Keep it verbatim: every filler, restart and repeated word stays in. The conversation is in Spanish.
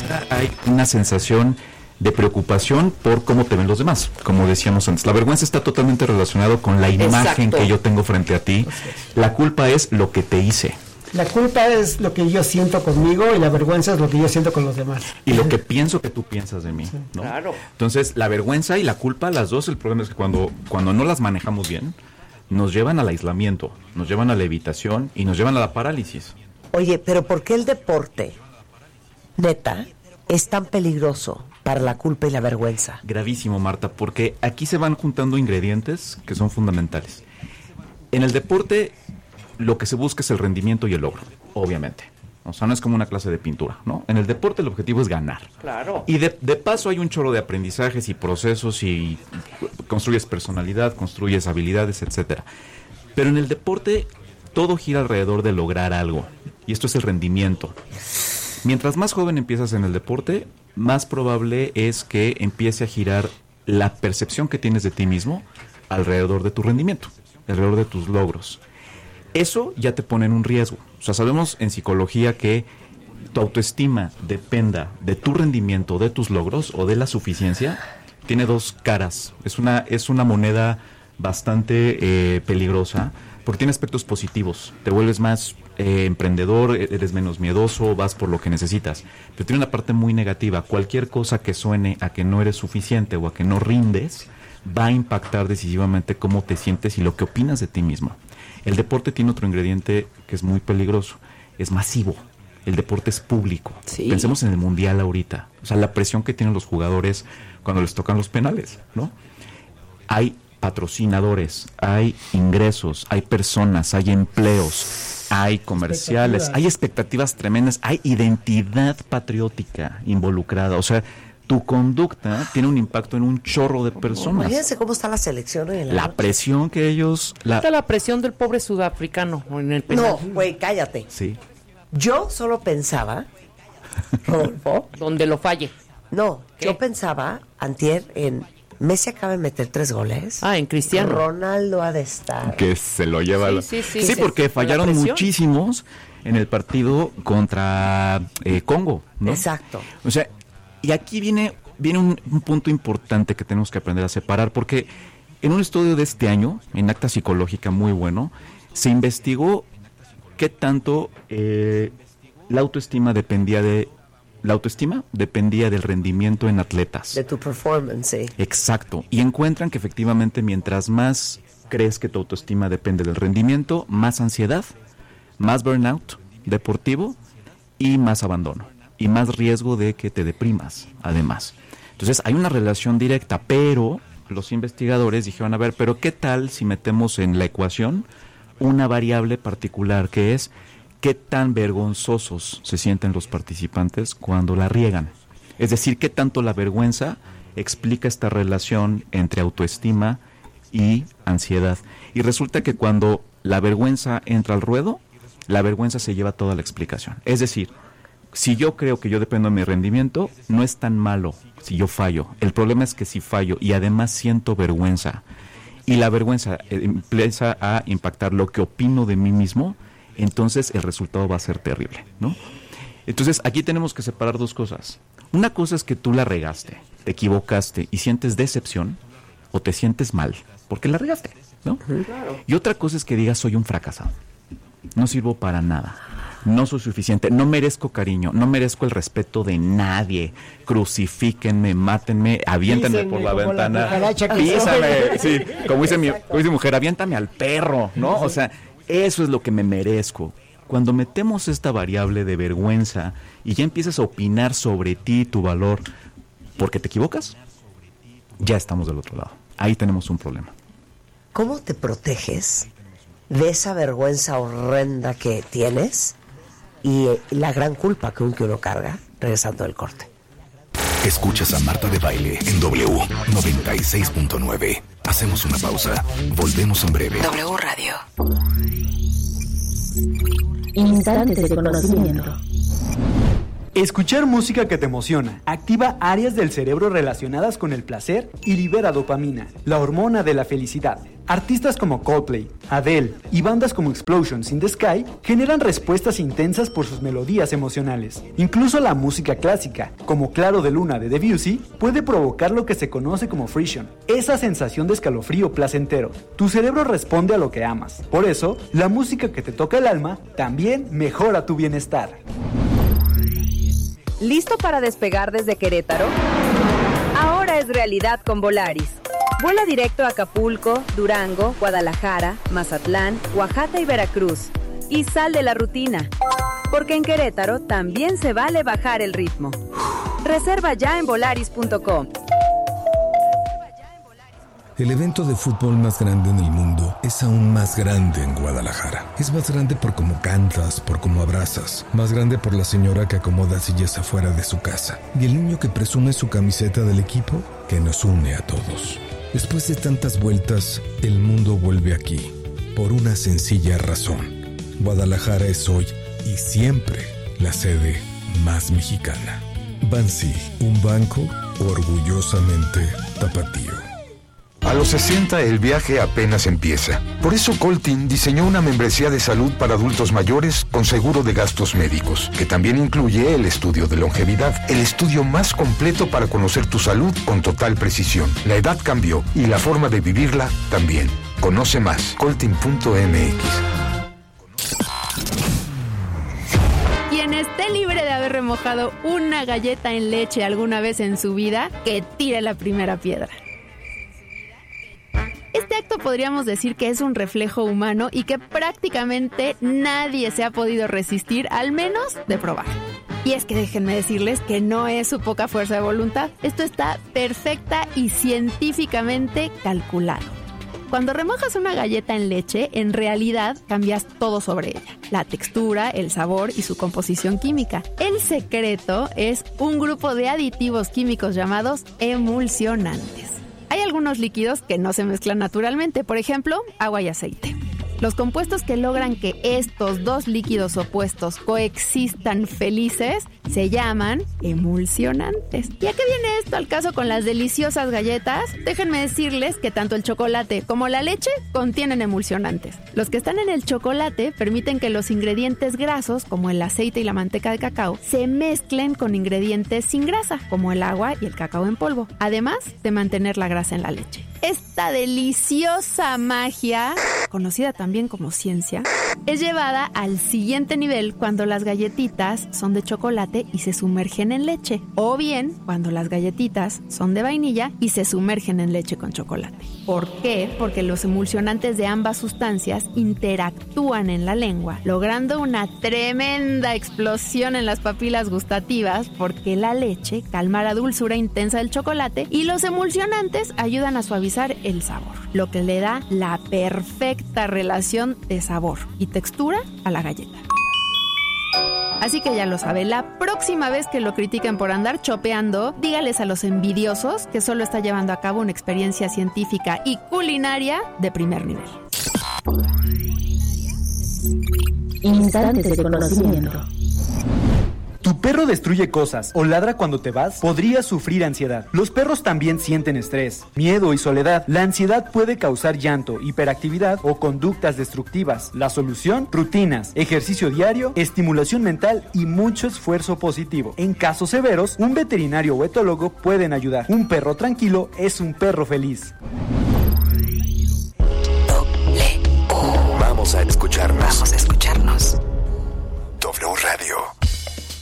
hay una sensación de preocupación por cómo te ven los demás, como decíamos antes. La vergüenza está totalmente relacionado con la imagen Exacto. que yo tengo frente a ti. La culpa es lo que te hice. La culpa es lo que yo siento conmigo y la vergüenza es lo que yo siento con los demás. Y lo que pienso que tú piensas de mí, sí. ¿no? Claro. Entonces, la vergüenza y la culpa, las dos, el problema es que cuando, cuando no las manejamos bien, nos llevan al aislamiento, nos llevan a la evitación y nos llevan a la parálisis. Oye, pero ¿por qué el deporte, neta, es tan peligroso para la culpa y la vergüenza? Gravísimo, Marta, porque aquí se van juntando ingredientes que son fundamentales. En el deporte, lo que se busca es el rendimiento y el logro, obviamente. O sea, no es como una clase de pintura, ¿no? En el deporte el objetivo es ganar. Claro. Y de, de paso hay un chorro de aprendizajes y procesos y construyes personalidad, construyes habilidades, etcétera. Pero en el deporte todo gira alrededor de lograr algo. Y esto es el rendimiento. Mientras más joven empiezas en el deporte, más probable es que empiece a girar la percepción que tienes de ti mismo alrededor de tu rendimiento, alrededor de tus logros. Eso ya te pone en un riesgo. O sea, sabemos en psicología que tu autoestima dependa de tu rendimiento, de tus logros o de la suficiencia, tiene dos caras. Es una, es una moneda bastante eh, peligrosa porque tiene aspectos positivos. Te vuelves más eh, emprendedor, eres menos miedoso, vas por lo que necesitas. Pero tiene una parte muy negativa. Cualquier cosa que suene a que no eres suficiente o a que no rindes va a impactar decisivamente cómo te sientes y lo que opinas de ti mismo. El deporte tiene otro ingrediente que es muy peligroso. Es masivo. El deporte es público. Sí. Pensemos en el mundial ahorita. O sea, la presión que tienen los jugadores cuando les tocan los penales, ¿no? Hay patrocinadores, hay ingresos, hay personas, hay empleos, hay comerciales, expectativas. Hay expectativas tremendas, hay identidad patriótica involucrada. O sea, tu conducta tiene un impacto en un chorro de personas. Imagínense cómo está la selección en la, la noche. presión que ellos... La... Está la presión del pobre sudafricano en el penal. No, güey, cállate. Sí. Yo solo pensaba, Rodolfo... Donde lo falle. No, ¿Qué? yo pensaba, antier, en... Messi acaba de meter tres goles. Ah, en Cristiano. Ronaldo ha de estar. Que se lo lleva... Sí, la... sí, sí. sí, porque fallaron muchísimos en el partido contra eh, Congo, ¿no? Exacto. O sea, y aquí viene, viene un, un punto importante que tenemos que aprender a separar, porque en un estudio de este año, en Acta Psicológica muy bueno, se investigó qué tanto eh, la autoestima dependía de... La autoestima dependía del rendimiento en atletas. De tu performance, sí. Exacto. Y encuentran que efectivamente mientras más crees que tu autoestima depende del rendimiento, más ansiedad, más burnout deportivo y más abandono. Y más riesgo de que te deprimas, además. Entonces hay una relación directa, pero los investigadores dijeron, a ver, pero ¿qué tal si metemos en la ecuación una variable particular que es... ¿Qué tan vergonzosos se sienten los participantes cuando la riegan? Es decir, ¿qué tanto la vergüenza explica esta relación entre autoestima y ansiedad? Y resulta que cuando la vergüenza entra al ruedo, la vergüenza se lleva toda la explicación. Es decir, si yo creo que yo dependo de mi rendimiento, no es tan malo si yo fallo. El problema es que si fallo y además siento vergüenza, y la vergüenza empieza a impactar lo que opino de mí mismo, entonces el resultado va a ser terrible, ¿no? Entonces aquí tenemos que separar dos cosas. Una cosa es que tú la regaste, te equivocaste y sientes decepción o te sientes mal porque la regaste, ¿no? Claro. Y otra cosa es que digas soy un fracasado, no sirvo para nada, no soy suficiente, no merezco cariño, no merezco el respeto de nadie, crucifíquenme, mátenme, aviéntenme por la ventana, písame, sí, como dice mi, como dice mi mujer, aviéntame al perro, ¿no? O sea, eso es lo que me merezco. Cuando metemos esta variable de vergüenza y ya empiezas a opinar sobre ti, tu valor, porque te equivocas, ya estamos del otro lado. Ahí tenemos un problema. ¿Cómo te proteges de esa vergüenza horrenda que tienes y la gran culpa que uno carga regresando del corte? Escuchas a Marta de Baile en W noventa y seis punto nueve. Hacemos una pausa. Volvemos en breve. W Radio. Instantes de conocimiento. Escuchar música que te emociona activa áreas del cerebro relacionadas con el placer y libera dopamina, la hormona de la felicidad. Artistas como Coldplay, Adele y bandas como Explosions in the Sky generan respuestas intensas por sus melodías emocionales. Incluso la música clásica, como Claro de Luna de Debussy, puede provocar lo que se conoce como frisson, esa sensación de escalofrío placentero. Tu cerebro responde a lo que amas. Por eso, la música que te toca el alma también mejora tu bienestar. ¿Listo para despegar desde Querétaro? Ahora es realidad con Volaris. Vuela directo a Acapulco, Durango, Guadalajara, Mazatlán, Oaxaca y Veracruz. Y sal de la rutina. Porque en Querétaro también se vale bajar el ritmo. Reserva ya en volaris punto com. El evento de fútbol más grande en el mundo es aún más grande en Guadalajara. Es más grande por cómo cantas, por cómo abrazas. Más grande por la señora que acomoda sillas afuera de su casa. Y el niño que presume su camiseta del equipo que nos une a todos. Después de tantas vueltas, el mundo vuelve aquí. Por una sencilla razón. Guadalajara es hoy y siempre la sede más mexicana. Bansi, un banco orgullosamente tapatío. A los sesenta el viaje apenas empieza. Por eso Coltin diseñó una membresía de salud para adultos mayores con seguro de gastos médicos, que también incluye el estudio de longevidad, el estudio más completo para conocer tu salud con total precisión. La edad cambió y la forma de vivirla también. Conoce más, coltin punto m x. Quien esté libre de haber remojado una galleta en leche alguna vez en su vida, que tire la primera piedra. Este acto podríamos decir que es un reflejo humano y que prácticamente nadie se ha podido resistir, al menos de probar. Y es que déjenme decirles que no es su poca fuerza de voluntad. Esto está perfecta y científicamente calculado. Cuando remojas una galleta en leche, en realidad cambias todo sobre ella. La textura, el sabor y su composición química. El secreto es un grupo de aditivos químicos llamados emulsionantes. Hay algunos líquidos que no se mezclan naturalmente, por ejemplo, agua y aceite. Los compuestos que logran que estos dos líquidos opuestos coexistan felices se llaman emulsionantes. ¿Y a qué viene esto al caso con las deliciosas galletas? Déjenme decirles que tanto el chocolate como la leche contienen emulsionantes. Los que están en el chocolate permiten que los ingredientes grasos, como el aceite y la manteca de cacao, se mezclen con ingredientes sin grasa, como el agua y el cacao en polvo, además de mantener la grasa en la leche. Esta deliciosa magia, conocida también como ciencia, es llevada al siguiente nivel cuando las galletitas son de chocolate y se sumergen en leche, o bien cuando las galletitas son de vainilla y se sumergen en leche con chocolate. ¿Por qué? Porque los emulsionantes de ambas sustancias interactúan en la lengua, logrando una tremenda explosión en las papilas gustativas, porque la leche calma la dulzura intensa del chocolate y los emulsionantes ayudan a suavizar el sabor, lo que le da la perfecta relación de sabor y textura a la galleta. Así que ya lo sabe, la próxima vez que lo critiquen por andar chopeando, dígales a los envidiosos que solo está llevando a cabo una experiencia científica y culinaria de primer nivel. Instantes de conocimiento. ¿Tu perro destruye cosas o ladra cuando te vas? Podrías sufrir ansiedad. Los perros también sienten estrés, miedo y soledad. La ansiedad puede causar llanto, hiperactividad o conductas destructivas. La solución: rutinas, ejercicio diario, estimulación mental y mucho esfuerzo positivo. En casos severos, un veterinario o etólogo pueden ayudar. Un perro tranquilo es un perro feliz.